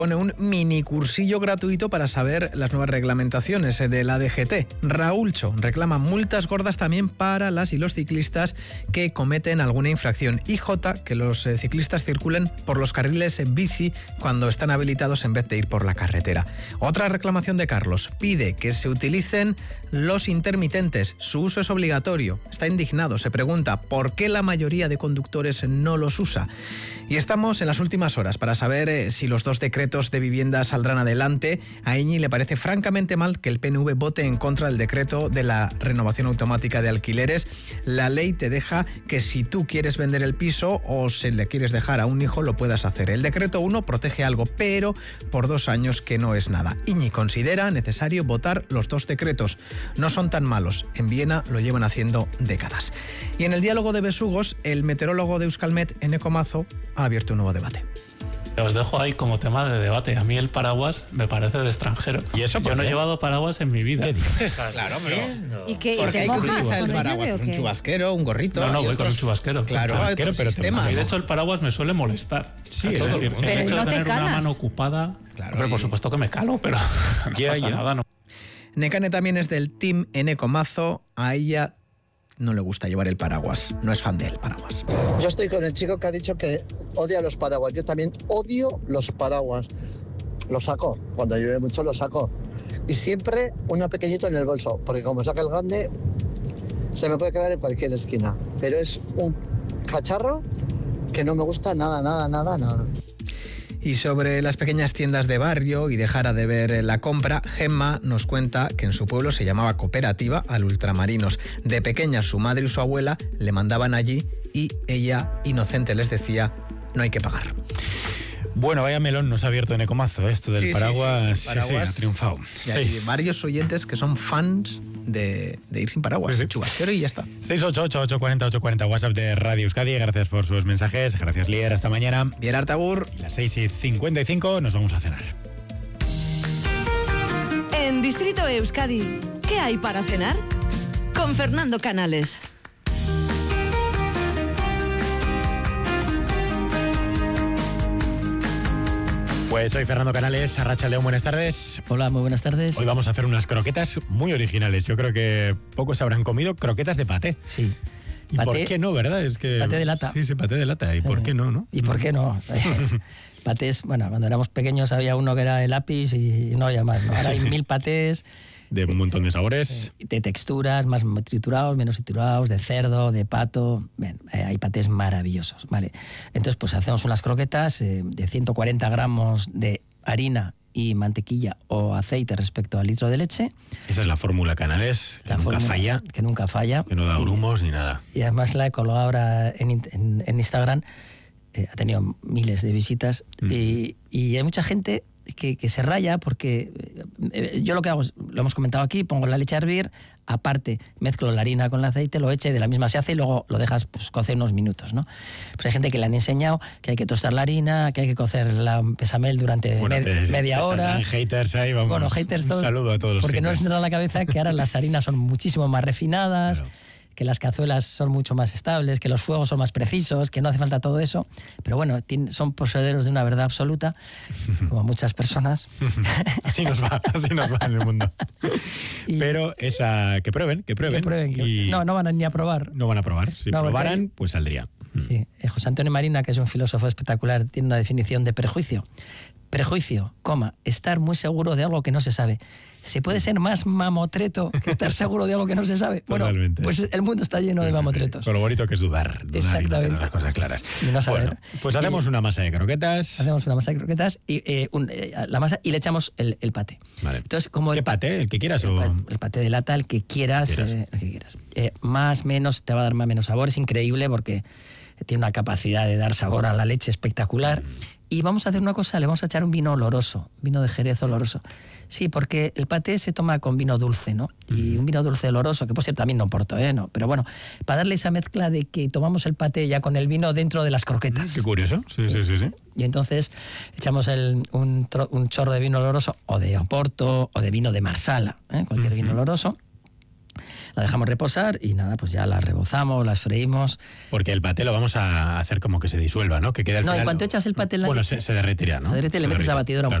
Pone un mini cursillo gratuito para saber las nuevas reglamentaciones de la DGT. Raúlcho reclama multas gordas también para las y los ciclistas que cometen alguna infracción. Y J, que los ciclistas circulen por los carriles bici cuando están habilitados en vez de ir por la carretera. Otra reclamación de Carlos. Pide que se utilicen los intermitentes. Su uso es obligatorio. Está indignado. Se pregunta por qué la mayoría de conductores no los usa. Y estamos en las últimas horas para saber si los dos decretos de vivienda saldrán adelante. A Iñi le parece francamente mal que el PNV vote en contra del decreto de la renovación automática de alquileres. La ley te deja que si tú quieres vender el piso o se le quieres dejar a un hijo, lo puedas hacer. El decreto 1 protege algo, pero por 2 años, que no es nada. Iñi considera necesario votar los dos decretos. No son tan malos. En Viena lo llevan haciendo décadas. Y en el diálogo de besugos, el meteorólogo de Euskalmet, Eneko Mazo, ha abierto un nuevo debate. Os dejo ahí como tema de debate. A mí el paraguas me parece de extranjero. ¿Y eso? Yo no he llevado paraguas en mi vida. Claro, pero... ¿Y qué? Porque hay que utilizar el paraguas, un chubasquero, un gorrito... No, voy con un chubasquero. Claro, pero y de hecho el paraguas me suele molestar. Sí, es decir, pero el hecho no de te tener una calas. mano ocupada... Claro, hombre, por supuesto que me calo, pero no pasa nada, ¿no? Nekane también es del team Eneko Mazo. A ella no le gusta llevar el paraguas. No es fan del paraguas. Yo estoy con el chico que ha dicho que odia los paraguas. Yo también odio los paraguas. Los saco. Cuando llueve mucho los saco. Y siempre uno pequeñito en el bolso. Porque como saca el grande, se me puede quedar en cualquier esquina. Pero es un cacharro que no me gusta nada, nada, nada, nada. Y sobre las pequeñas tiendas de barrio y dejar a deber la compra, Gemma nos cuenta que en su pueblo se llamaba Cooperativa al Ultramarinos. De pequeña su madre y su abuela le mandaban allí y ella, inocente, les decía: no hay que pagar. Bueno, vaya melón nos ha abierto Eneko Mazo, esto del paraguas. Sí, ha triunfado. Y hay varios oyentes que son fans de ir sin paraguas, chubasquero y ya está. 688-840-840, WhatsApp de Radio Euskadi. Gracias por sus mensajes. Gracias, Lier. Hasta mañana. Bien, Artagur. Las 6:55 nos vamos a cenar. En Distrito Euskadi, ¿qué hay para cenar? Con Fernando Canales. Pues soy Fernando Canales, Arratsaldeon, buenas tardes. Hola, muy buenas tardes. Hoy vamos a hacer unas croquetas muy originales. Yo creo que pocos habrán comido croquetas de paté. Sí. ¿Y paté, por qué no, verdad? Es que paté de lata. Sí, paté de lata. ¿Y por qué no, no? ¿Y por qué no? Patés, bueno, cuando éramos pequeños había uno que era el lápiz y no había más, ¿no? Ahora hay 1000 patés. De un montón de sabores. De texturas, más triturados, menos triturados, de cerdo, de pato. Bien, hay patés maravillosos, ¿vale? Entonces, pues hacemos unas croquetas de 140 gramos de harina y mantequilla o aceite respecto al litro de leche. Esa es la fórmula Canales, que nunca falla. Que nunca falla. Que no da grumos ni nada. Y además la he colgado ahora en Instagram. Ha tenido miles de visitas. Y hay mucha gente que se raya porque yo lo que hago es, lo hemos comentado aquí, pongo la leche a hervir, aparte mezclo la harina con el aceite, lo echo y de la misma se hace y luego lo dejas pues cocer unos minutos, ¿no? Pues hay gente que le han enseñado que hay que tostar la harina, que hay que cocer la besamel durante media hora. Hay haters ahí, vamos. Bueno, haters todos. Un saludo a todos los porque haters. no les entra en la cabeza que ahora las harinas son muchísimo más refinadas. Claro. Que las cazuelas son mucho más estables, que los fuegos son más precisos, que no hace falta todo eso. Pero bueno, son poseedores de una verdad absoluta, como muchas personas. Así nos va en el mundo. Pero esa, que prueben. Y no van ni a probar. No van a probar. Si probaran, pues saldría. Sí. José Antonio Marina, que es un filósofo espectacular, tiene una definición de prejuicio. Prejuicio, estar muy seguro de algo que no se sabe. ¿Se puede ser más mamotreto que estar seguro de algo que no se sabe? Bueno, totalmente. Pues el mundo está lleno de mamotretos. Con lo bonito que es dudar Exactamente. Y no las cosas claras. Y no saber. Bueno, pues hacemos una masa de croquetas. Hacemos una masa de croquetas y la masa y le echamos el paté. Vale. Entonces, como ¿Qué paté? ¿El que quieras? El paté de lata, el que quieras. Más, menos, te va a dar más, menos sabor. Es increíble porque tiene una capacidad de dar sabor a la leche espectacular. Y vamos a hacer una cosa, le vamos a echar un vino oloroso, vino de Jerez oloroso. Sí, porque el paté se toma con vino dulce, ¿no? Y un vino dulce oloroso, que puede ser también no Porto, ¿no? Pero bueno, para darle esa mezcla de que tomamos el paté ya con el vino dentro de las croquetas. Qué curioso, sí. Y entonces echamos un chorro de vino oloroso, o de Oporto, o de vino de Marsala, cualquier vino oloroso. La dejamos reposar y nada, pues ya las rebozamos, las freímos. Porque el paté lo vamos a hacer como que se disuelva, ¿no? Que quede al No, final... en cuanto echas el paté en la Bueno, leche, se derretirá, ¿no? se derrite, le metes la batidora un